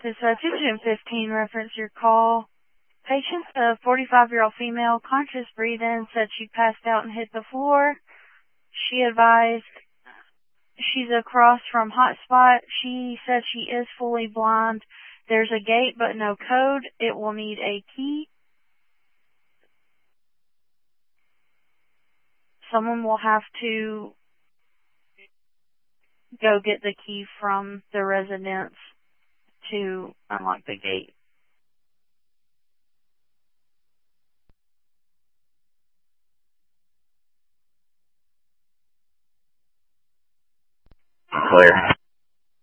This 215 reference your call. Patient, a 45-year-old female, conscious breathing, said she passed out and hit the floor. She advised she's across from Hotspot. She said she is fully blind. There's a gate but no code. It will need a key. Someone will have to go get the key from the residence to unlock the gate.